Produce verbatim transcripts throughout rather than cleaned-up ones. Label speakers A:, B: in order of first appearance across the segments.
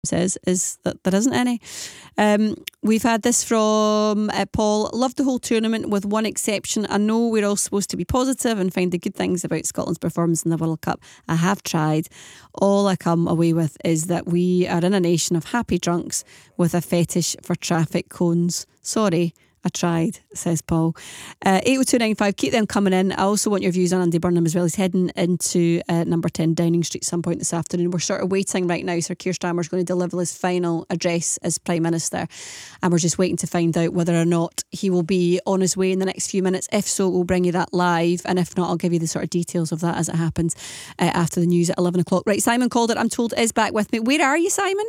A: says is that there isn't any. Um, we've had this from uh, Paul. Loved the whole tournament with one exception. I know we're all supposed to be positive and find the good things about Scotland's performance in the World Cup. I have tried. All I come away with is that we are in a nation of happy drunks with a fetish for traffic cones. Sorry, I tried, says Paul. Uh, eight oh two nine five, keep them coming in. I also want your views on Andy Burnham as well. He's heading into uh, number ten Downing Street some point this afternoon. We're sort of waiting right now. Sir Keir Starmer's going to deliver his final address as Prime Minister, and we're just waiting to find out whether or not he will be on his way in the next few minutes. If so, we'll bring you that live, and if not, I'll give you the sort of details of that as it happens uh, after the news at eleven o'clock. Right, Simon Calder, I'm told, is back with me. Where are you, Simon?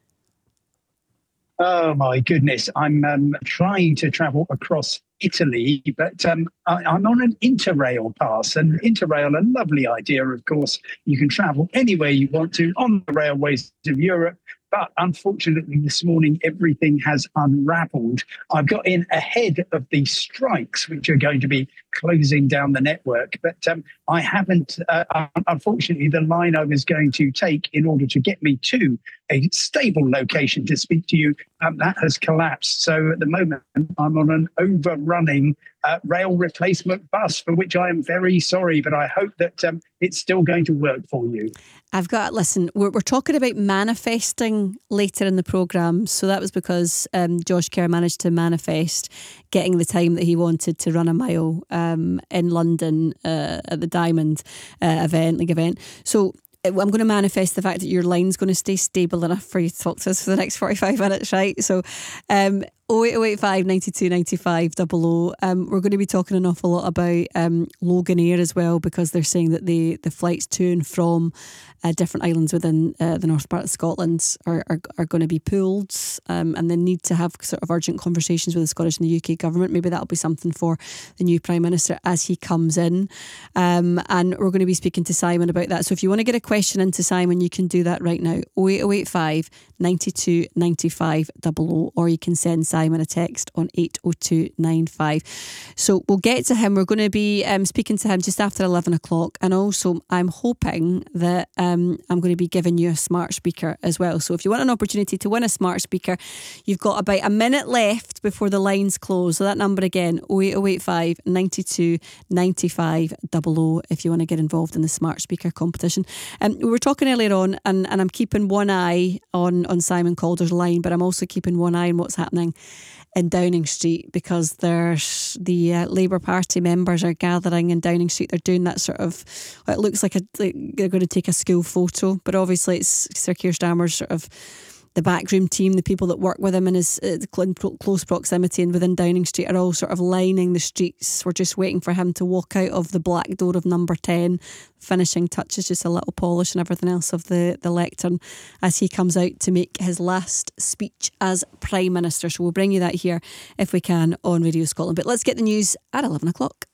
B: Oh my goodness, I'm um, trying to travel across Italy, but um, I, I'm on an Interrail pass, and Interrail, a lovely idea, of course. You can travel anywhere you want to on the railways of Europe, but unfortunately this morning everything has unravelled. I've got in ahead of the strikes, which are going to be closing down the network, but um, I haven't, uh, unfortunately, the line I was going to take in order to get me to a stable location to speak to you, um, that has collapsed. So at the moment, I'm on an overrunning uh, rail replacement bus, for which I am very sorry, but I hope that um, it's still going to work for you.
A: I've got, listen, we're, we're talking about manifesting later in the programme. So that was because um, Josh Kerr managed to manifest getting the time that he wanted to run a mile um, in London uh, at the Diamond uh, event, league event. So I'm going to manifest the fact that your line's going to stay stable enough for you to talk to us for the next forty-five minutes, right? So um, oh eight oh eight five, nine two nine five, double oh. Um, we're going to be talking an awful lot about um, Loganair as well, because they're saying that the, the flights to and from uh, different islands within uh, the north part of Scotland are, are, are going to be pulled, um, and they need to have sort of urgent conversations with the Scottish and the U K government. Maybe that'll be something for the new Prime Minister as he comes in. Um, and we're going to be speaking to Simon about that. So if you want to get a question into Simon, you can do that right now. oh eight oh eight five, nine two nine five, double oh, or you can send Simon a text on eight oh two nine five. So we'll get to him. We're going to be um, speaking to him just after eleven o'clock, and also I'm hoping that um, I'm going to be giving you a smart speaker as well. So if you want an opportunity to win a smart speaker, you've got about a minute left before the lines close. So that number again, oh eight oh eight five, nine two nine five, double oh, if you want to get involved in the smart speaker competition. Um, we were talking earlier on, and, and I'm keeping one eye on, on Simon Calder's line, but I'm also keeping one eye on what's happening in Downing Street, because there's the uh, Labour Party members are gathering in Downing Street. They're doing that sort of, it looks like, a, like they're going to take a school photo, but obviously it's Sir Keir Starmer's sort of the backroom team, the people that work with him in his uh, in close proximity and within Downing Street are all sort of lining the streets. We're just waiting for him to walk out of the black door of number ten. Finishing touches, just a little polish and everything else of the, the lectern as he comes out to make his last speech as Prime Minister. So we'll bring you that here if we can on Radio Scotland. But let's get the news at eleven o'clock.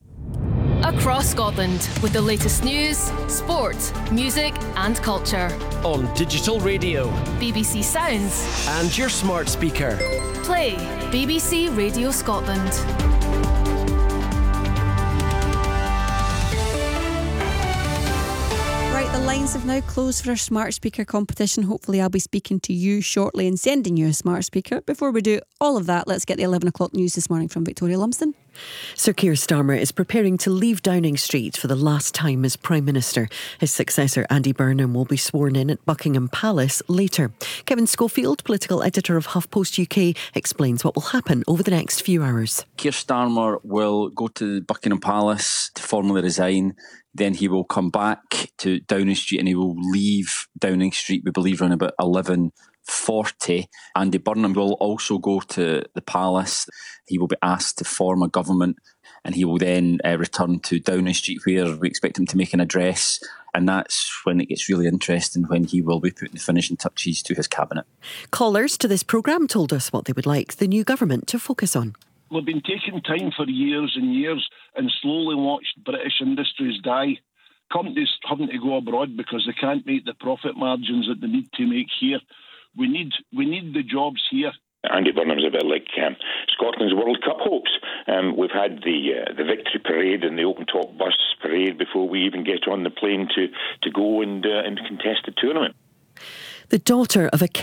C: Across Scotland with the latest news, sport, music and culture.
D: On digital radio,
C: B B C Sounds
D: and your smart speaker.
C: Play B B C Radio Scotland.
A: Right, the lines have now closed for our smart speaker competition. Hopefully I'll be speaking to you shortly and sending you a smart speaker. Before we do all of that, let's get the eleven o'clock news this morning from Victoria Lumsden.
E: Sir Keir Starmer is preparing to leave Downing Street for the last time as Prime Minister. His successor, Andy Burnham, will be sworn in at Buckingham Palace later. Kevin Schofield, political editor of HuffPost U K, explains what will happen over the next few hours.
F: Keir Starmer will go to Buckingham Palace to formally resign. Then he will come back to Downing Street and he will leave Downing Street, we believe, around about eleven forty. Andy Burnham will also go to the palace. He will be asked to form a government, and he will then uh, return to Downing Street, where we expect him to make an address. And that's when it gets really interesting, when he will be putting the finishing touches to his cabinet.
E: Callers to this programme told us what they would like the new government to focus on.
G: We've been taking time for years and years and slowly watched British industries die. Companies having to go abroad because they can't make the profit margins that they need to make here. We need we need the jobs here.
H: Andy Burnham's a bit like um, Scotland's World Cup hopes. Um, we've had the uh, the victory parade and the open top bus parade before we even get on the plane to, to go and uh, and contest the tournament.
E: The daughter of a